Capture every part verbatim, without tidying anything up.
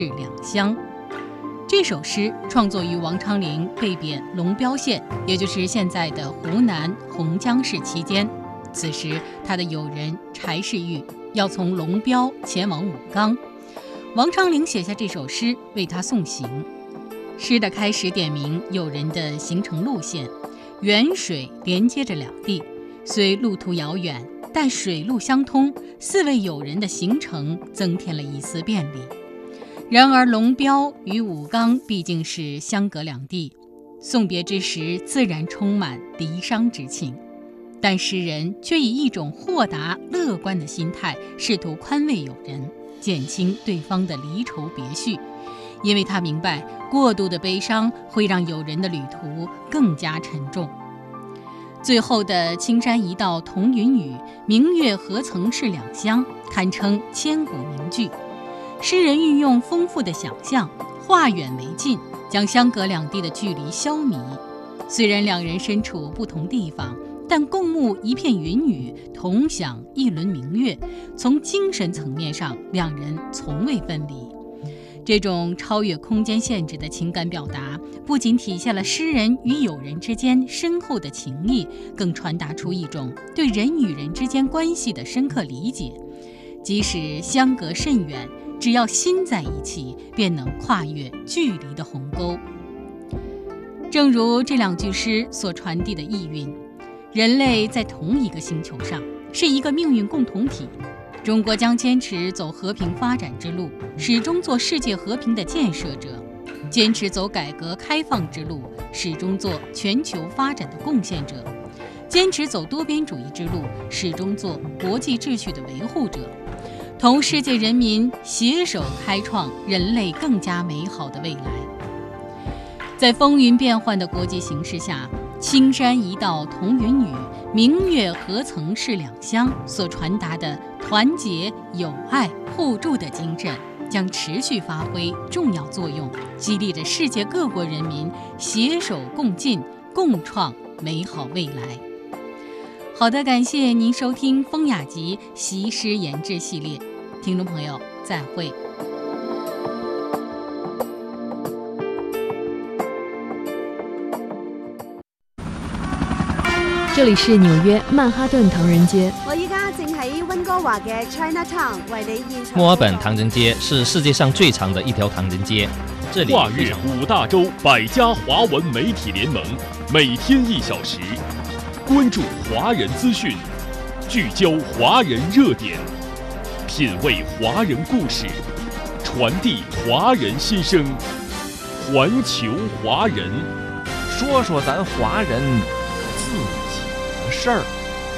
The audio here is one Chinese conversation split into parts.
两乡。这首诗创作于王昌龄被贬龙标县，也就是现在的湖南洪江市期间。此时，他的友人柴世玉要从龙标前往武冈，王昌龄写下这首诗为他送行。诗的开始点明友人的行程路线，沅水连接着两地，虽路途遥远，但水陆相通，四位友人的行程增添了一丝便利。然而龙标与武冈毕竟是相隔两地，送别之时自然充满离殇之情，但诗人却以一种豁达乐观的心态，试图宽慰友人，减轻对方的离愁别绪，因为他明白过度的悲伤会让友人的旅途更加沉重。最后的青山一道同云雨，明月何曾是两乡，堪称千古名句。诗人运用丰富的想象，化远为近，将相隔两地的距离消弭。虽然两人身处不同地方，但共沐一片云雨，同享一轮明月，从精神层面上，两人从未分离。这种超越空间限制的情感表达，不仅体现了诗人与友人之间深厚的情谊，更传达出一种对人与人之间关系的深刻理解。即使相隔甚远，只要心在一起，便能跨越距离的鸿沟。正如这两句诗所传递的意蕴，人类在同一个星球上，是一个命运共同体。中国将坚持走和平发展之路，始终做世界和平的建设者；坚持走改革开放之路，始终做全球发展的贡献者；坚持走多边主义之路，始终做国际秩序的维护者。同世界人民携手开创人类更加美好的未来。在风云变幻的国际形势下，青山一道同云雨，明月何曾是两乡所传达的团结、友爱、互助的精神，将持续发挥重要作用，激励着世界各国人民携手共进，共创美好未来。好的，感谢您收听风雅集习诗研制系列，听众朋友再会。 这里是纽约曼哈顿唐人街。 我依家正喺温哥華嘅 Chinatown 為你現場。 墨爾本唐人街是世界上最长的一条唐人街，这里跨越五大洲百家华文媒体联盟，每天一小时，关注华人资讯，聚焦华人热点，品味华人故事，传递华人心声，环球华人， 说说咱华人自己的事儿。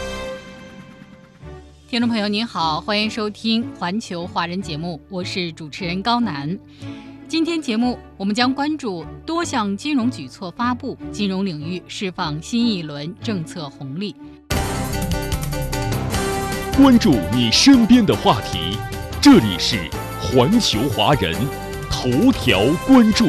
听众朋友您好，欢迎收听环球华人节目，我是主持人高楠。今天节目我们将关注多项金融举措发布，金融领域释放新一轮政策红利。 关注你身边的话题，这里是环球华人头条关注。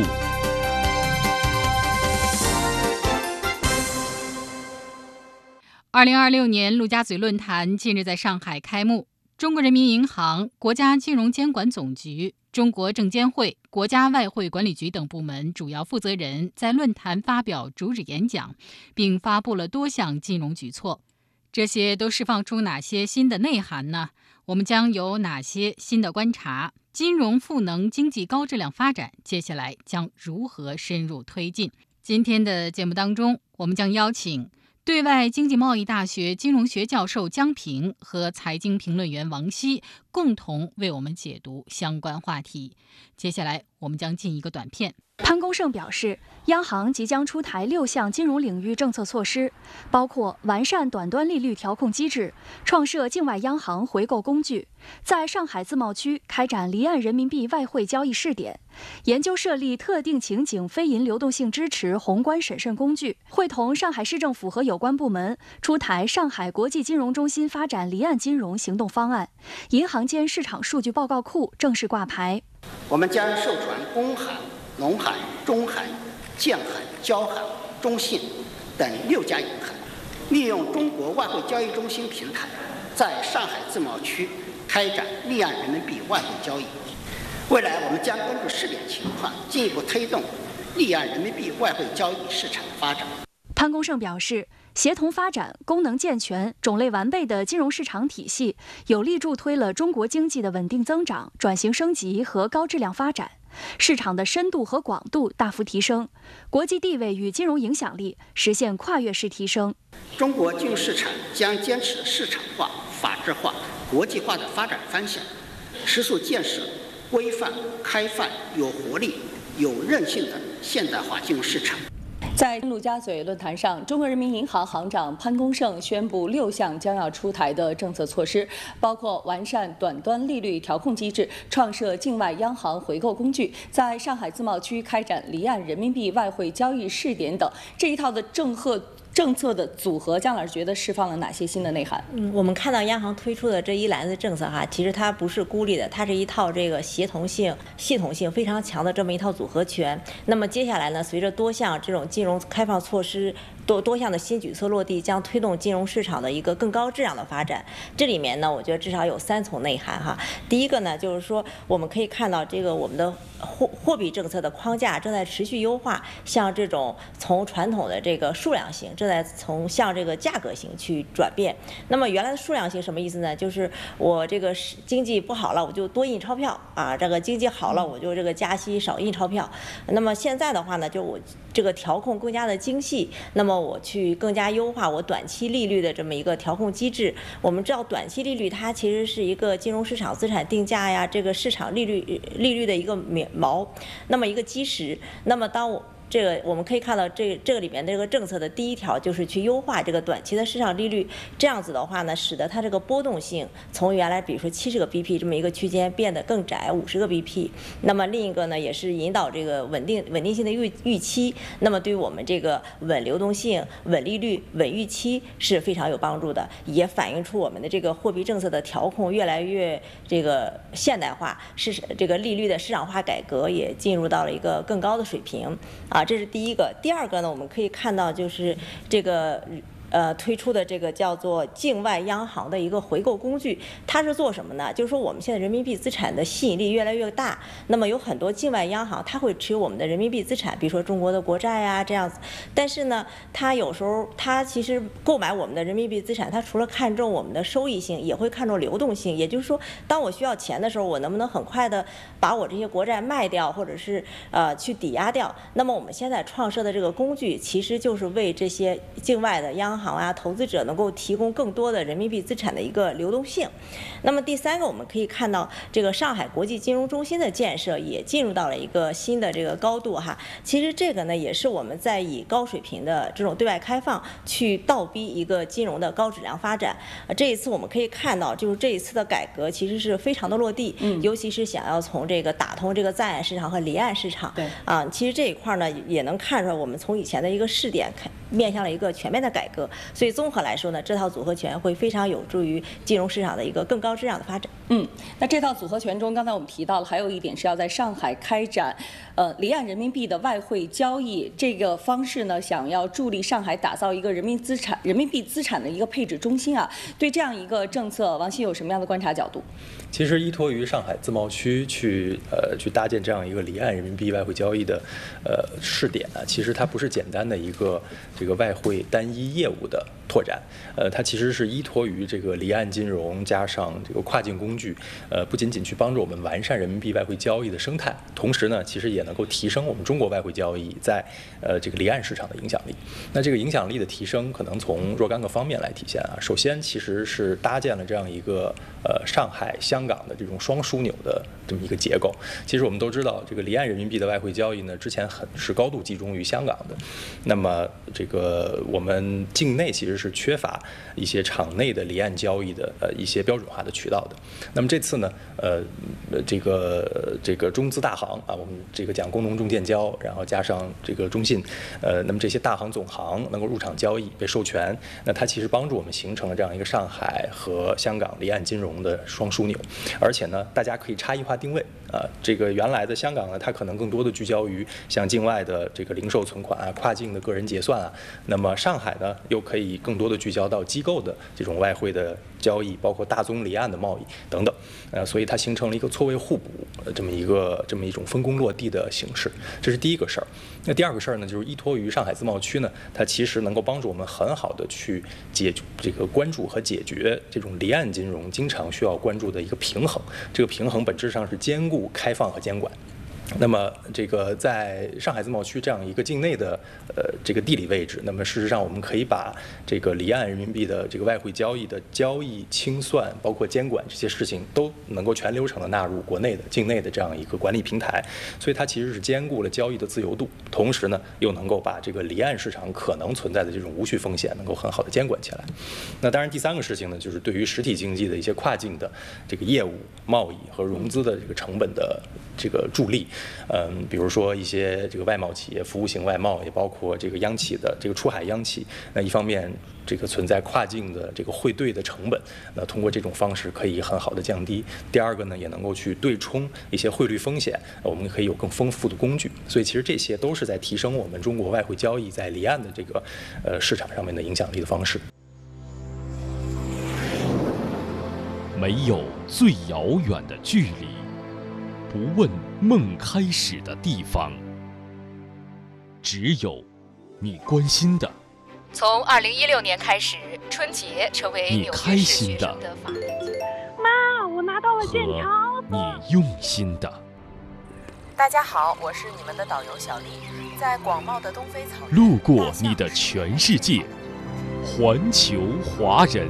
二零二六年陆家嘴论坛近日在上海开幕，中国人民银行、国家金融监管总局、中国证监会、国家外汇管理局等部门主要负责人在论坛发表主旨演讲，并发布了多项金融举措。这些都释放出哪些新的内涵呢？我们将有哪些新的观察？金融赋能经济高质量发展，接下来将如何深入推进？今天的节目当中，我们将邀请对外经济贸易大学金融学教授江平和财经评论员王希共同为我们解读相关话题。接下来我们将进一个短片。 潘功胜表示，央行即将出台六项金融领域政策措施，包括完善短端利率调控机制，创设境外央行回购工具，在上海自贸区开展离岸人民币外汇交易试点，研究设立特定情景非银流动性支持宏观审慎工具，会同上海市政府和有关部门出台上海国际金融中心发展离岸金融行动方案，银行间市场数据报告库正式挂牌。 我们将授权公行、农行、中行、建行、交行、中信等六家银行，利用中国外汇交易中心平台，在上海自贸区开展离岸人民币外汇交易。 未来我们将根据试点情况，进一步推动离岸人民币外汇交易市场的发展。 潘功胜表示，协同发展功能健全、种类完备的金融市场体系，有力助推了中国经济的稳定增长、转型升级和高质量发展，市场的深度和广度大幅提升，国际地位与金融影响力实现跨越式提升。 中国金融市场将坚持市场化、法治化、国际化的发展方向，持续建设规范、开放、有活力、有韧性的现代化金融市场。 在陆家嘴论坛上，中国人民银行行长潘功胜宣布六项将要出台的政策措施，包括完善短端利率调控机制、创设境外央行回购工具、在上海自贸区开展离岸人民币外汇交易试点等。这一套的政策政策的组合，姜老师觉得释放了哪些新的内涵？ 嗯，我们看到央行推出的这一篮子政策哈，其实它不是孤立的，它是一套这个协同性、系统性非常强的这么一套组合拳。那么接下来呢，随着多项这种金融开放措施多多项的新举措落地，将推动金融市场的一个更高质量的发展。这里面呢，我觉得至少有三重内涵哈。第一个呢，就是说我们可以看到这个我们的货货币政策的框架正在持续优化，像这种从传统的这个数量型正在从向这个价格型去转变。那么原来的数量型什么意思呢？就是我这个经济不好了，我就多印钞票啊；这个经济好了，我就这个加息少印钞票。那么现在的话呢，就我这个调控更加的精细，那么我去更加优化我短期利率的这么一个调控机制。我们知道短期利率它其实是一个金融市场资产定价呀，这个市场利率利率的一个锚，那么一个基石。那么当我这个我们可以看到这，这这个里面这个政策的第一条就是去优化这个短期的市场利率，这样子的话呢，使得它这个波动性从原来比如说七十个 B P 这么一个区间变得更窄，五十个 B P。那么另一个呢，也是引导这个稳定稳定性的预预期。那么对于我们这个稳流动性、稳利率、稳预期是非常有帮助的，也反映出我们的这个货币政策的调控越来越这个现代化，是这个利率的市场化改革也进入到了一个更高的水平啊。这是第一个。第二个呢，我们可以看到就是这个呃推出的这个叫做境外央行的一个回购工具，它是做什么呢？就是说我们现在人民币资产的吸引力越来越大，那么有很多境外央行它会持有我们的人民币资产，比如说中国的国债呀、啊、这样子。但是呢，它有时候它其实购买我们的人民币资产，它除了看重我们的收益性，也会看重流动性。也就是说，当我需要钱的时候，我能不能很快的把我这些国债卖掉，或者是呃去抵押掉？那么我们现在创设的这个工具，其实就是为这些境外的央行啊、投资者能够提供更多的人民币资产的一个流动性。那么第三个，我们可以看到这个上海国际金融中心的建设也进入到了一个新的这个高度哈。其实这个呢，也是我们在以高水平的这种对外开放去倒逼一个金融的高质量发展。这一次我们可以看到，就是这一次的改革其实是非常的落地，嗯，尤其是想要从这个打通这个在岸市场和离岸市场，对啊，其实这一块呢也能看出来，我们从以前的一个试点开面向了一个全面的改革。所以综合来说呢，这套组合拳会非常有助于金融市场的一个更高质量的发展。 嗯，那这套组合拳中，刚才我们提到了，还有一点是要在上海开展，呃，离岸人民币的外汇交易这个方式呢，想要助力上海打造一个人民资产、人民币资产的一个配置中心啊。对这样一个政策，王鑫有什么样的观察角度？ 其实依托于上海自贸区去呃去搭建这样一个离岸人民币外汇交易的呃试点啊，其实它不是简单的一个这个外汇单一业务的拓展，呃，它其实是依托于这个离岸金融加上这个跨境工具，呃，不仅仅去帮助我们完善人民币外汇交易的生态，同时呢，其实也能够提升我们中国外汇交易在呃这个离岸市场的影响力。那这个影响力的提升，可能从若干个方面来体现啊。首先，其实是搭建了这样一个呃上海、香港的这种双枢纽的这么一个结构。其实我们都知道，这个离岸人民币的外汇交易呢，之前很是高度集中于香港的。那么这个我们境内其实是缺乏一些场内的离岸交易的呃一些标准化的渠道的。那么这次呢，呃，这个这个中资大行啊，我们这个讲工农中建交，然后加上这个中信，呃，那么这些大行总行能够入场交易被授权，那它其实帮助我们形成了这样一个上海和香港离岸金融的双枢纽，而且呢，大家可以差异化定位啊，这个原来的香港呢，它可能更多的聚焦于像境外的这个零售存款啊、跨境的个人结算啊。那么上海呢，又可以更多的聚焦到机构的这种外汇的交易，包括大宗离岸的贸易等等。呃，所以它形成了一个错位互补这么一个这么一种分工落地的形式。这是第一个事儿。那第二个事儿呢，就是依托于上海自贸区呢，它其实能够帮助我们很好的去解这个关注和解决这种离岸金融经常需要关注的一个平衡。这个平衡本质上是兼顾开放和监管。那么，这个在上海自贸区这样一个境内的呃这个地理位置，那么事实上我们可以把这个离岸人民币的这个外汇交易的交易清算，包括监管这些事情，都能够全流程的纳入国内的境内的这样一个管理平台。所以它其实是兼顾了交易的自由度，同时呢又能够把这个离岸市场可能存在的这种无序风险能够很好的监管起来。那当然，第三个事情呢，就是对于实体经济的一些跨境的这个业务、贸易和融资的这个成本的这个助力。嗯，比如说一些这个外贸企业、服务型外贸，也包括这个央企的这个出海央企。那一方面，这个存在跨境的这个汇兑的成本，那通过这种方式可以很好的降低。第二个呢，也能够去对冲一些汇率风险，我们可以有更丰富的工具。所以其实这些都是在提升我们中国外汇交易在离岸的这个呃市场上面的影响力的方式。 没有最遥远的距离，不问梦开始的地方，只有你关心的。 从二零一六年开始，春节成为你开心的。 妈，我拿到了剑桥。 你用心的。 大家好，我是你们的导游小丽，在广袤的东非草原。 路过你的全世界，环球华人。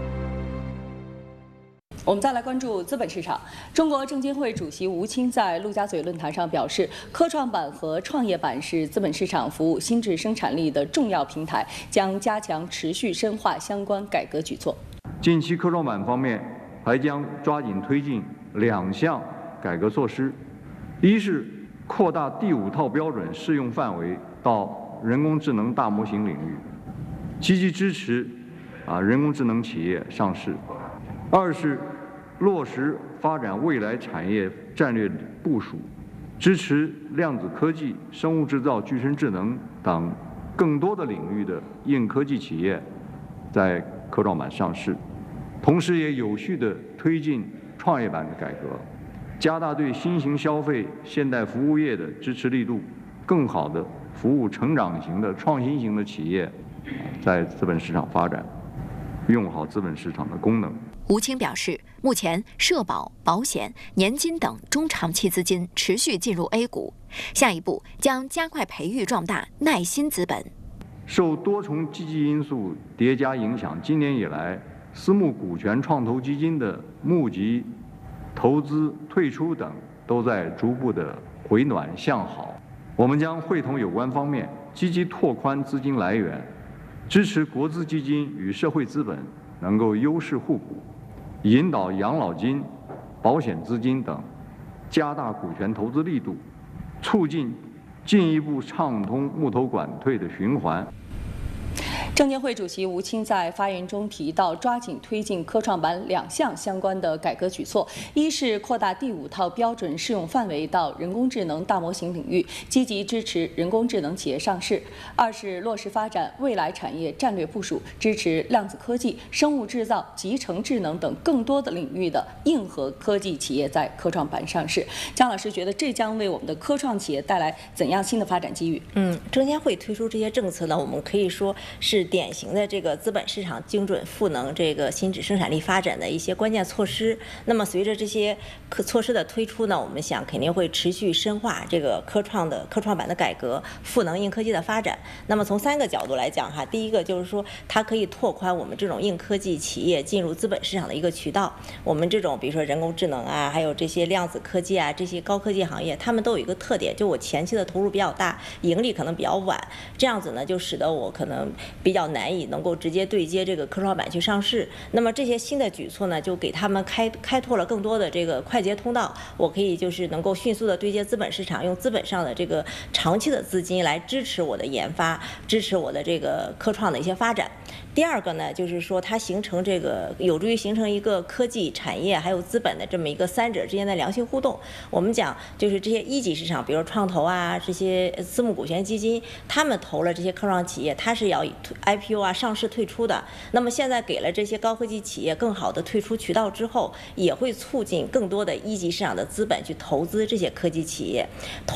我们再来关注资本市场。中国证监会主席吴清在陆家嘴论坛上表示，科创板和创业板是资本市场服务新质生产力的重要平台，将加强持续深化相关改革举措。 近期科创板方面还将抓紧推进两项改革措施，一是扩大第五套标准适用范围到人工智能大模型领域，积极支持啊人工智能企业上市；二是落实发展未来产业战略部署，支持量子科技、生物制造、具身智能等更多的领域的硬科技企业在科创板上市，同时也有序地推进创业板的改革，加大对新型消费、现代服务业的支持力度，更好地服务成长型的、创新型的企业在资本市场发展，用好资本市场的功能。 吴清表示，目前社保、保险、年金等中长期资金持续进入 A 股，下一步将加快培育壮大耐心资本。 受多重积极因素叠加影响，今年以来，私募股权创投基金的募集、投资、退出等都在逐步的回暖向好。我们将会同有关方面，积极拓宽资金来源，支持国资基金与社会资本能够优势互补，引导养老金、保险资金等加大股权投资力度，促进进一步畅通募投管退的循环。 证监会主席吴清在发言中提到，抓紧推进科创板两项相关的改革举措：一是扩大第五套标准适用范围到人工智能大模型领域，积极支持人工智能企业上市；二是落实发展未来产业战略部署，支持量子科技、生物制造、集成智能等更多的领域的硬核科技企业在科创板上市。姜老师觉得这将为我们的科创企业带来怎样新的发展机遇？ 嗯，证监会推出这些政策呢，我们可以说是典型的这个资本市场精准赋能这个新质生产力发展的一些关键措施。那么随着这些措施的推出呢，我们想肯定会持续深化这个科创的科创板的改革，赋能硬科技的发展。那么从三个角度来讲哈，第一个就是说它可以拓宽我们这种硬科技企业进入资本市场的一个渠道。我们这种比如说人工智能啊，还有这些量子科技啊，这些高科技行业，他们都有一个特点，就我前期的投入比较大，盈利可能比较晚，这样子呢就使得我可能比较难以能够直接对接这个科创板去上市。那么这些新的举措呢，就给他们开开拓了更多的这个快捷通道，我可以就是能够迅速的对接资本市场，用资本上的这个长期的资金来支持我的研发，支持我的这个科创的一些发展。 第二个呢，就是说它形成这个有助于形成一个科技产业还有资本的这么一个三者之间的良性互动。我们讲就是这些一级市场，比如创投啊，这些私募股权基金，他们投了这些科创企业，它是要 I P O 啊上市退出的。那么现在给了这些高科技企业更好的退出渠道之后，也会促进更多的一级市场的资本去投资这些科技企业。